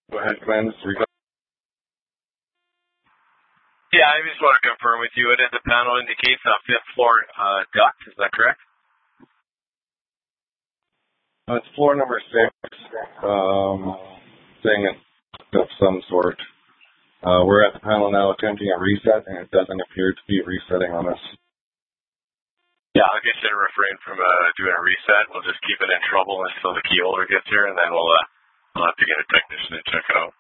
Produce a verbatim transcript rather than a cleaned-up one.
Go ahead, Glenn. Yeah, I just want to confirm with you. It is the panel indicates a fifth floor uh, duct. Is that correct? Uh, it's floor number six. Um, thing of some sort. Uh, we're at the panel now attempting a reset, and it doesn't appear to be resetting on us. Yeah, like I said, refrain from uh, doing a reset. We'll just keep it in trouble until the key holder gets here, and then we'll, uh, we'll have to get a technician to check it out.